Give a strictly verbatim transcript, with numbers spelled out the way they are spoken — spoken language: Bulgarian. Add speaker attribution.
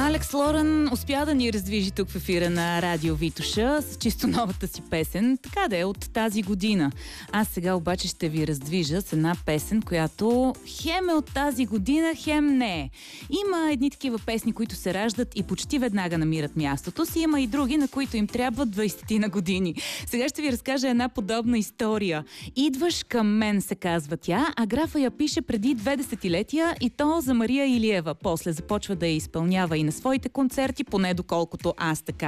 Speaker 1: Алекс Лорен успя да ни раздвижи тук в ефира на Радио Витоша с чисто новата си песен. Така да е, от тази година. Аз сега обаче ще ви раздвижа с една песен, която хем е от тази година, хем не е. Има едни такива песни, които се раждат и почти веднага намират мястото си. Има и други, на които им трябва двайсет на години. Сега ще ви разкажа една подобна история. Идваш към мен, се казва тя, а графа я пише преди две десетилетия и то за Мария Илиева. После започва да я изпълнява и на своите концерти, поне доколкото аз така